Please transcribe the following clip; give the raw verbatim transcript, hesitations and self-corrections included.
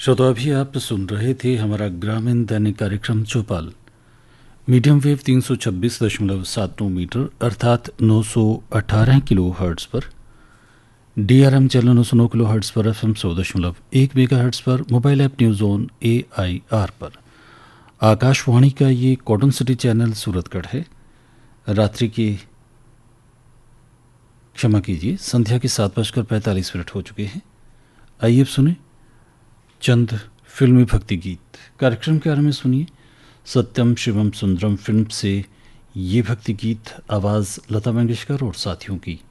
श्रोता, अभी आप सुन रहे थे हमारा ग्रामीण दैनिक कार्यक्रम चौपाल। मीडियम वेव तीन सौ छब्बीस दशमलव सात नौ मीटर अर्थात नौ सौ अठारह किलो हर्ट्स पर, डी आर एम चैनल नौ सौ नौ किलो हर्ट्स पर, एफ एम सौ दशमलव एक मेगा हर्ट्स पर, mobile app news on A I R पर। आकाशवाणी का ये कॉटन सिटी चैनल सूरतगढ़ है। रात्रि की क्षमा कीजिए, संध्या के सात बजकर पैंतालीस मिनट हो चुके हैं। आइए अब सुने चंद फिल्मी भक्ति गीत। कार्यक्रम के आरंभ में सुनिए सत्यम शिवम सुंदरम फिल्म से ये भक्ति गीत, आवाज़ लता मंगेशकर और साथियों की।